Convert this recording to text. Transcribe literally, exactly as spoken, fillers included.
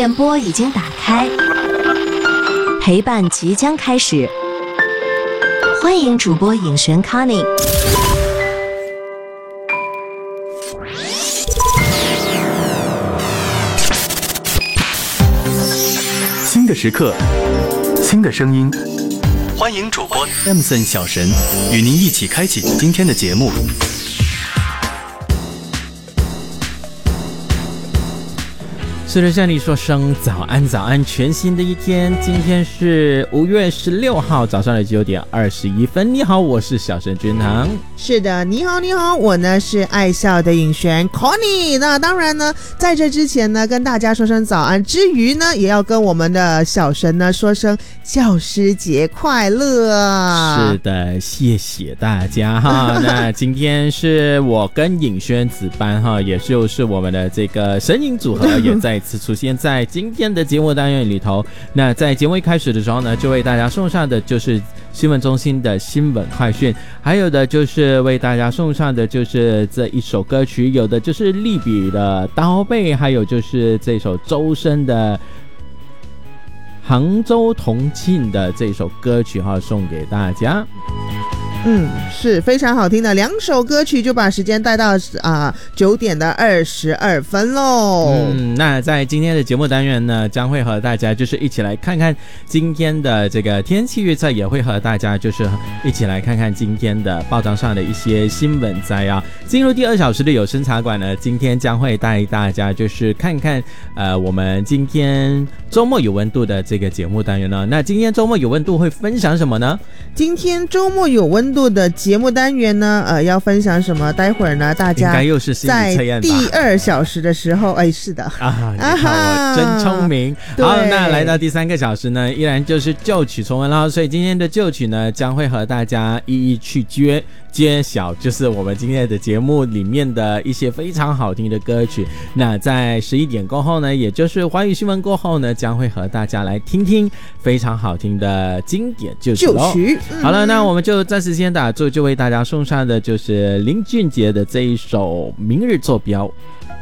电波已经打开，陪伴即将开始。欢迎主播尹璇 Connie。 新的时刻，新的声音，欢迎主播 Emerson 小神与您一起开启今天的节目。 是的，向你说声早安，早安！全新的一天，今天是五月十六号早上的九点二十一分。你好，我是小神君堂。 是的，你好，你好，我呢是爱笑的尹璇 Connie。那当然呢，在这之前呢，跟大家说声早安之余呢，也要跟我们的小神呢说声教师节快乐。 是的，谢谢大家哈。那今天是我跟尹璇子班哈，也就是我们的这个神隐组合也在。次出现在今天的节目单元里头。那在节目一开始的时候呢，就为大家送上的就是新闻中心的新闻快讯，还有的就是为大家送上的就是这一首歌曲，有的就是利比的刀背，还有就是这首周深的杭州同庆的这首歌曲哈，送给大家。 嗯，是非常好听的两首歌曲，就把时间带到啊九点的二十二分喽。 嗯，那在今天的节目单元呢，将会和大家就是一起来看看今天的这个天气预测，也会和大家就是一起来看看今天的报章上的一些新闻摘要。进入第二小时的有声茶馆呢，今天将会带大家就是看看呃我们今天周末有温度的这个节目单元呢。那今天周末有温度会分享什么呢？ 今天周末有温度的节目单元呢，呃，要分享什么？待会儿呢，大家应该又是心理测验吧。 在第二小时的时候，哎，是的啊，你看我真聪明。好，那来到第三个小时呢，依然就是旧曲重温了。所以今天的旧曲呢，将会和大家一一去揭揭晓，就是我们今天的节目里面的一些非常好听的歌曲。那在十一点过后呢，也就是华语新闻过后呢，将会和大家来听听非常好听的经典旧曲咯。 旧曲、嗯、 好了，那我们就暂时先打住，就为大家送上的就是林俊杰的这一首《明日坐标》。